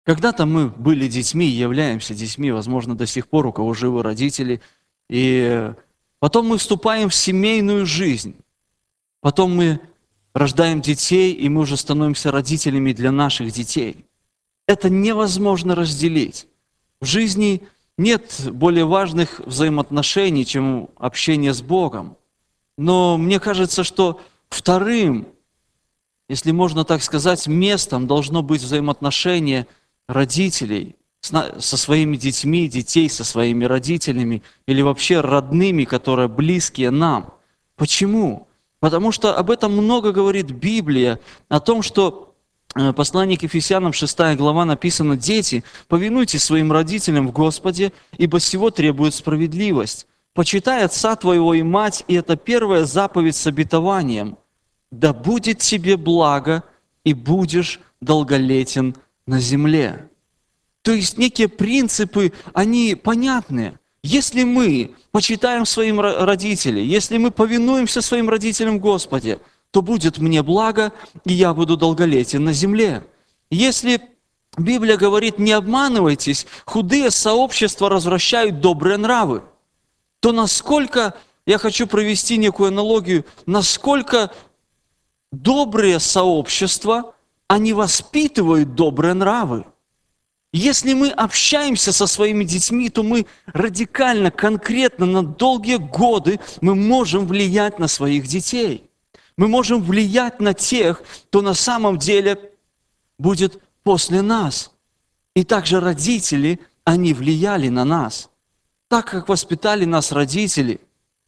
Когда-то мы были детьми, являемся детьми, возможно, до сих пор, у кого живы родители. И потом мы вступаем в семейную жизнь. Потом мы рождаем детей, и мы уже становимся родителями для наших детей. Это невозможно разделить. В жизни нет более важных взаимоотношений, чем общение с Богом. Но мне кажется, что вторым, если можно так сказать, местом должно быть взаимоотношение родителей со своими детьми, детей со своими родителями или вообще родными, которые близкие нам. Почему? Потому что об этом много говорит Библия, о том, что послание к Ефесянам 6 глава написано: «Дети, повинуйтесь своим родителям в Господе, ибо сего требует справедливость. Почитай отца твоего и мать, и это первая заповедь с обетованием. Да будет тебе благо, и будешь долголетен на земле». То есть некие принципы, они понятны. Если мы почитаем своим родителей, если мы повинуемся своим родителям в Господе, то будет мне благо, и я буду долголетен на земле. Если Библия говорит: не обманывайтесь, худые сообщества развращают добрые нравы, то насколько, я хочу провести некую аналогию, насколько добрые сообщества, они воспитывают добрые нравы. Если мы общаемся со своими детьми, то мы радикально, конкретно, на долгие годы мы можем влиять на своих детей. Мы можем влиять на тех, кто на самом деле будет после нас. И также родители, они влияли на нас. Так как воспитали нас родители,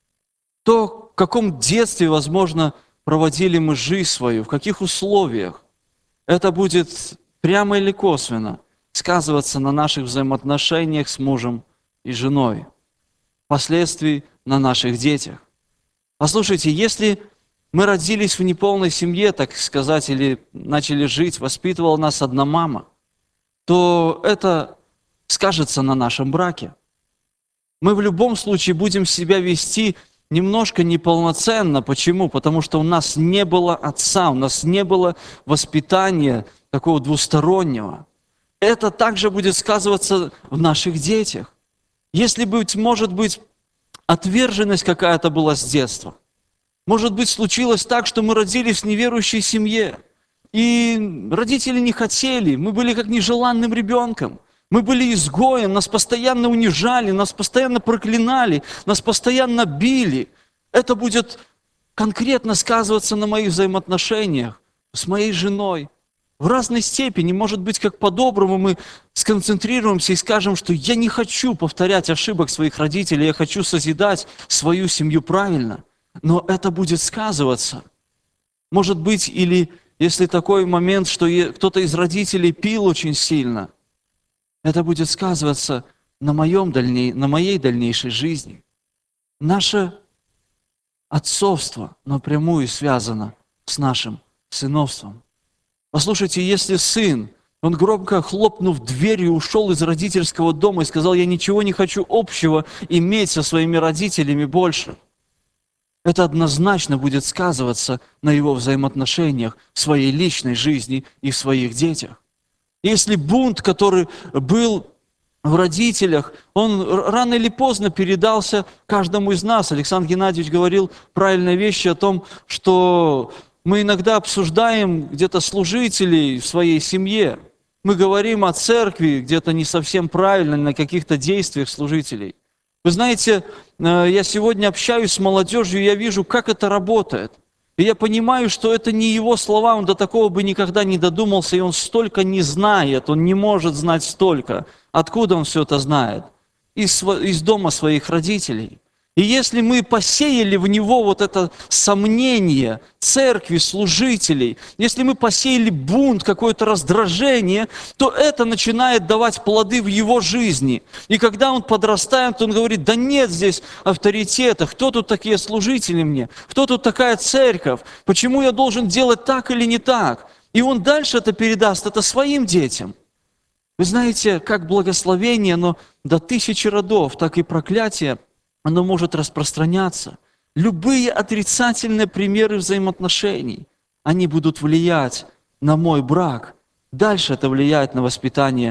то в каком детстве, возможно, проводили мы жизнь свою, в каких условиях, это будет прямо или косвенно сказываться на наших взаимоотношениях с мужем и женой, впоследствии на наших детях. Послушайте, если мы родились в неполной семье, так сказать, или начали жить, воспитывала нас одна мама, то это скажется на нашем браке. Мы в любом случае будем себя вести немножко неполноценно. Почему? Потому что у нас не было отца, у нас не было воспитания такого двустороннего. Это также будет сказываться в наших детях. Если, может быть, отверженность какая-то была с детства, может быть, случилось так, что мы родились в неверующей семье, и родители не хотели, мы были как нежеланным ребенком, мы были изгоем, нас постоянно унижали, нас постоянно проклинали, нас постоянно били. Это будет конкретно сказываться на моих взаимоотношениях с моей женой. В разной степени, может быть, как по-доброму мы сконцентрируемся и скажем, что я не хочу повторять ошибок своих родителей, я хочу созидать свою семью правильно. Но это будет сказываться. Может быть, или если такой момент, что кто-то из родителей пил очень сильно, это будет сказываться на моей дальнейшей жизни. Наше отцовство напрямую связано с нашим сыновством. Послушайте, если сын, он громко хлопнув дверью, ушел из родительского дома и сказал: я ничего не хочу общего иметь со своими родителями больше, это однозначно будет сказываться на его взаимоотношениях в своей личной жизни и в своих детях. Если бунт, который был в родителях, он рано или поздно передался каждому из нас. Александр Геннадьевич говорил правильные вещи о том, что мы иногда обсуждаем где-то служителей в своей семье. Мы говорим о церкви где-то не совсем правильно, на каких-то действиях служителей. Вы знаете, я сегодня общаюсь с молодежью, и я вижу, как это работает. И я понимаю, что это не его слова, он до такого бы никогда не додумался, и он столько не знает, он не может знать столько. Откуда он все это знает? Из дома своих родителей. И если мы посеяли в него вот это сомнение церкви, служителей, если мы посеяли бунт, какое-то раздражение, то это начинает давать плоды в его жизни. И когда он подрастает, он говорит: да нет здесь авторитета, кто тут такие служители мне, кто тут такая церковь, почему я должен делать так или не так? И он дальше это передаст, это своим детям. Вы знаете, как благословение, но до 1000 родов, так и проклятие, оно может распространяться. Любые отрицательные примеры взаимоотношений, они будут влиять на мой брак, дальше это влияет на воспитание